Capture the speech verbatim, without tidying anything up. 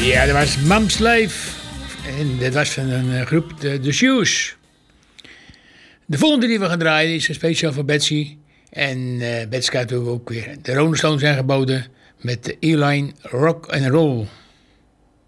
Ja, dat was Mom's Life. En dat was van een groep, de, The Shoes. De volgende die we gaan draaien is speciaal voor Betsy. En uh, Betsy gaat ook weer de Rolling Stones aangeboden met de E-Line Rock and Roll.